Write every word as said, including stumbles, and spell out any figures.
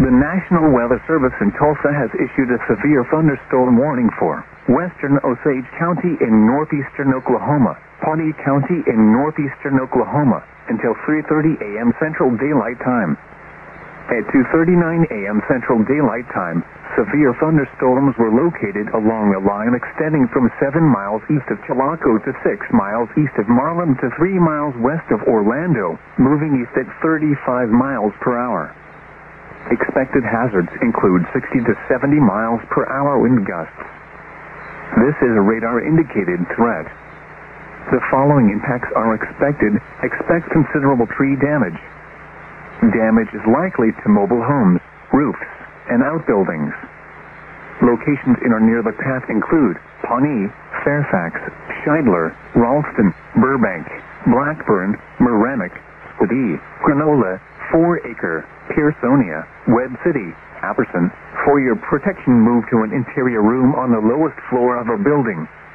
The National Weather Service in Tulsa has issued a severe thunderstorm warning for western Osage County in northeastern Oklahoma, Pawnee County in northeastern Oklahoma, until three thirty a.m. Central Daylight Time. At two thirty-nine a.m. Central Daylight Time, severe thunderstorms were located along a line extending from seven miles east of Chilocco to six miles east of Marlin to three miles west of Orlando, moving east at thirty-five miles per hour. Expected hazards include sixty to seventy miles per hour wind gusts. This is a radar-indicated threat. The following impacts are expected. Expect considerable tree damage. Damage is likely to mobile homes, roofs, and outbuildings. Locations in or near the path include Pawnee, Fairfax, Scheidler, Ralston, Burbank, Blackburn, Merrimack, Squidee, Granola, Four Acre, Pearsonia, Webb City, Apperson. For your protection, move to an interior room on the lowest floor of a building.